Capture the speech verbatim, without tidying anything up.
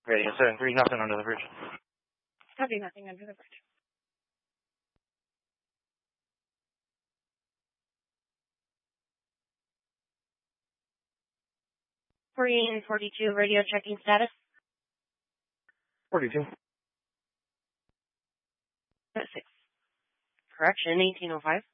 Radio seven three, nothing under the bridge. Copy, nothing under the bridge. forty-eight forty-two, radio checking status. forty-two. Six. Correction, eighteen oh five.